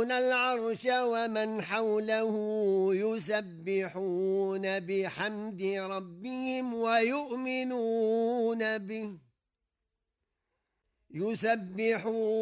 يحملون العرش ومن حوله يسبحون بحمد ربهم ويؤمنون به